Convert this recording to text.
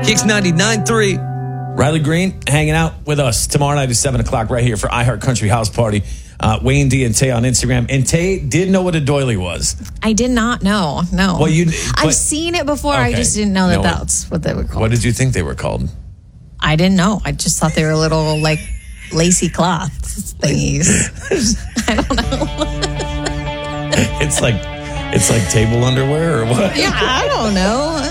Kicks 99.3. Riley Green hanging out with us tomorrow night at 7 o'clock right here for iHeart Country House Party. Wayne D and Tay on Instagram. And Tay did know what a doily was. I did not know. No. Well, I've seen it before. Okay. I just didn't know that that's what they were called. What did you think they were called? I didn't know. I just thought they were little, like, lacy cloth thingies. I don't know. It's like table underwear or what? Yeah, I don't know.